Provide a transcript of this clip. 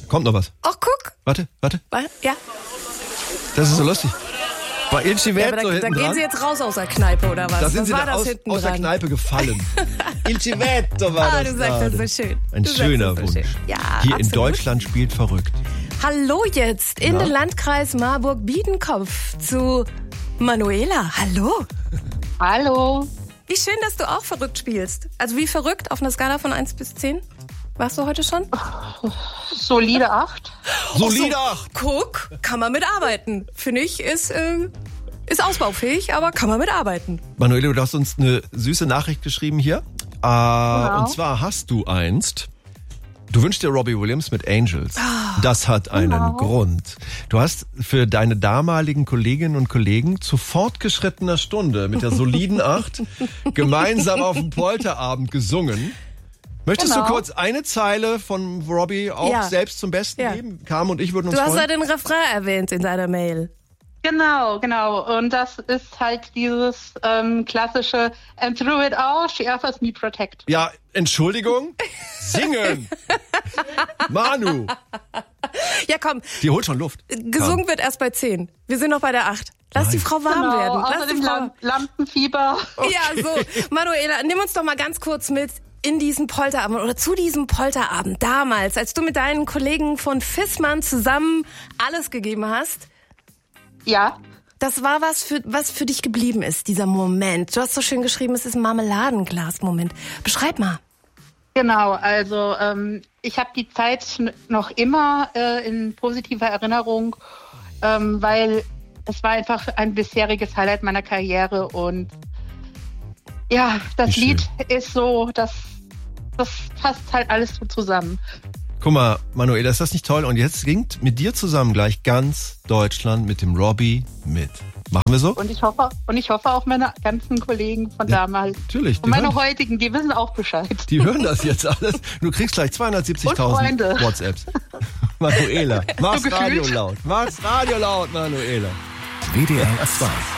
Kommt noch was. Ach, guck. Warte. Ja. Das ist so lustig. Bei Il Civetto Aber da hinten gehen dran. Sie jetzt raus aus der Kneipe, oder was? Da sind was sie war dann das hinten aus der dran? Kneipe gefallen. Il Civetto war das du sagst gerade. das so schön. Ein Du sagst schöner das so Wunsch. schön. Ja, Hier absolut. in Deutschland spielt verrückt. Hallo jetzt in den Landkreis Marburg-Biedenkopf zu Manuela. Hallo. Hallo. Wie schön, dass du auch verrückt spielst. Also wie verrückt auf einer Skala von 1 bis 10? Warst du heute schon? Solide 8. Solide 8. Guck, kann man mitarbeiten. Finde ich, ist ausbaufähig, aber kann man mitarbeiten. Manuela, du hast uns eine süße Nachricht geschrieben hier. Genau. Und zwar hast du einst... Du wünschst dir Robbie Williams mit Angels. Das hat einen Grund. Du hast für deine damaligen Kolleginnen und Kollegen zu fortgeschrittener Stunde mit der soliden 8 gemeinsam auf dem Polterabend gesungen. Möchtest du kurz eine Zeile von Robbie auch selbst zum Besten geben? Carmen und ich würden uns Du hast ja freuen. den Refrain erwähnt in deiner Mail. Genau. Und das ist halt dieses klassische And through it all, she offers me protect. Ja, Entschuldigung. Singen. Manu. Ja, komm, Die holt schon Luft. gesungen wird erst bei 10. Wir sind noch bei der 8. Lass Nein. die Frau warm werden. Lass die Außerdem Frau... Lampenfieber. Ja, so. Manuela, nimm uns doch mal ganz kurz mit in diesen Polterabend oder zu diesem Polterabend damals, als du mit deinen Kollegen von Fissmann zusammen alles gegeben hast. Ja. Das war was für dich geblieben ist, dieser Moment. Du hast so schön geschrieben, es ist ein Marmeladenglas-Moment. Beschreib mal. Genau, also ich habe die Zeit noch immer in positiver Erinnerung, weil es war einfach ein bisheriges Highlight meiner Karriere und ja, das Wie schön. Lied ist so, das passt halt alles so zusammen. Guck mal, Manuela, ist das nicht toll? Und jetzt singt mit dir zusammen gleich ganz Deutschland mit dem Robbie mit. Machen wir so? Und ich hoffe auch meine ganzen Kollegen von damals. Natürlich. Und meine heutigen, die wissen auch Bescheid. Die hören das jetzt alles. Du kriegst gleich Und 270.000 Freunde. WhatsApps. Manuela, mach's So Radio gefühlt. laut. Mach's Radio laut, Manuela. WDR 2